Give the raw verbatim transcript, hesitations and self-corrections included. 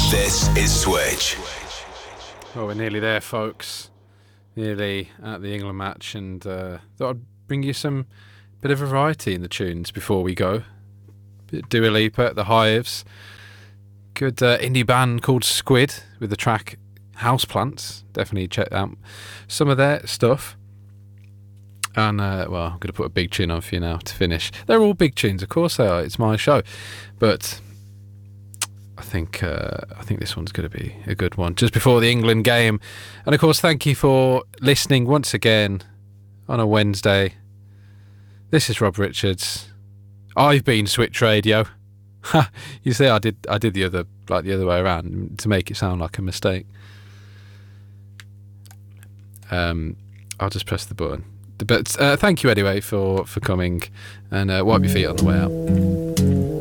This is Switch. Well, we're nearly there, folks. Nearly at the England match, and uh, thought I'd bring you some bit of variety in the tunes before we go. Bit Dua Lipa, The Hives. Good uh, indie band called Squid with the track Houseplants. Definitely check out some of their stuff. And, uh, well, I'm going to put a big tune on for you now to finish. They're all big tunes, of course they are. It's my show. But I think uh, I think this one's going to be a good one just before the England game. And, of course, thank you for listening once again on a Wednesday. This is Rob Richards. I've been Switch Radio. You see, I did I did the other like the other way around to make it sound like a mistake. Um, I'll just press the button. But uh, thank you anyway for, for coming, and uh, wipe your feet on the way out.